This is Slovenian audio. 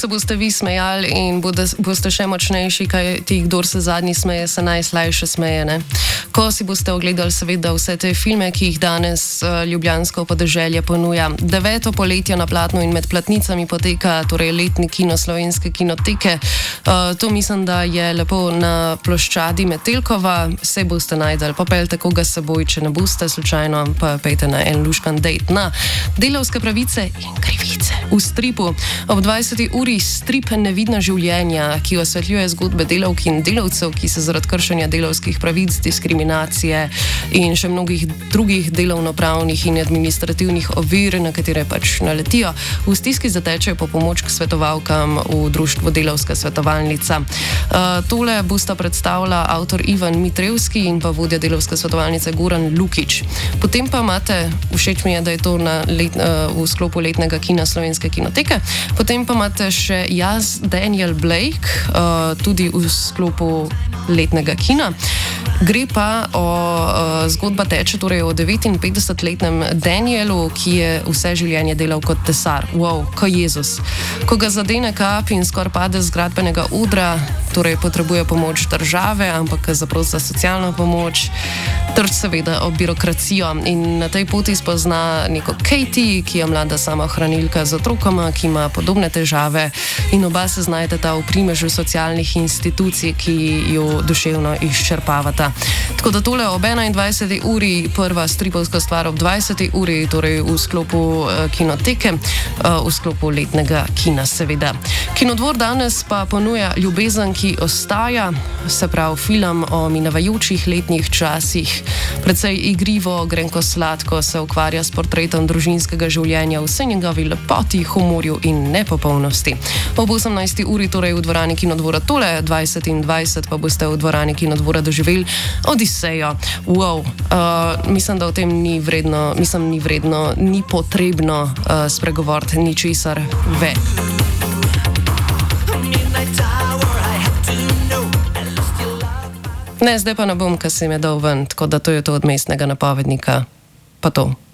se boste vi smejali in boste še močnejši, kaj ti, kdor se zadnji smeje, se najslajše smeje. Ne? Ko si boste ogledali seveda vse te filme, ki jih danes ljubljansko podeželje ponuja. 9. poletje na platnu in med platnicami poteka torej letni kino Slovenske kinoteke. To mislim, da je lepo na ploščadi Metelkova. Se boste najdali, popeljte koga s seboj, če ne boste slučajno, pa pejte na en luškan dejt na Delavske pravice in krivice. V stripu ob 20. uri strip Nevidna življenja, ki osvetljuje zgodbe delavk in delavcev, ki se zaradi kršenja delavskih pravic, diskriminacije in še mnogih drugih delovnopravnih in administrativnih ovir, na katere pač naletijo, v stiski zatečejo po pomoč k svetovalkam v društvu Delavska svetovalnica. Tole bosta predstavila avtor Ivan Mitrevski in pa vodja Delavske svetovalnice Goran Lukič. Potem pa imate, všeč mi je, da je to v sklopu letnega kina Slovenske kinoteke, potem pa imate še jaz, Daniel Blake, tudi v sklopu letnega kina. Gre pa zgodba teče torej o 59-letnem Danielu, ki je vse življenje delal kot tesar. Wow, ko Jezus. Ko ga zadene kap in skoraj pade z gradbenega odra, torej potrebuje pomoč države, ampak zaprosi za socialno pomoč, ter seveda o birokracijo. In na tej poti spozna neko Katie, ki je mlada samohranilka z otrokoma, ki ima podobne težave, in oba se znajdeta v primežu socialnih institucij, ki jo duševno izčrpavata. Tako da tole ob 21. uri, prva stripovska stvar ob 20. uri, torej v sklopu kinoteke, v sklopu letnega kina seveda. Kinodvor danes pa ponuja Ljubezen, ki ostaja, se pravi film o minavajočih letnih časih. Predvsej igrivo, grenko sladko se ukvarja s portretom družinskega življenja v vsej njegovi lepoti, humorju in nepopolnosti. Ob 18. uri torej v dvorani Kinodvora tole, 20 in 20 pa boste v dvorani Kinodvora doživeli Odisejo. Wow, mislim, da o tem ni vredno, ni potrebno spregovoriti ničesar več. Ne, zdaj pa ne bom, ker se mi je dal ven, tako da to je to od mestnega napovednika. Pa to.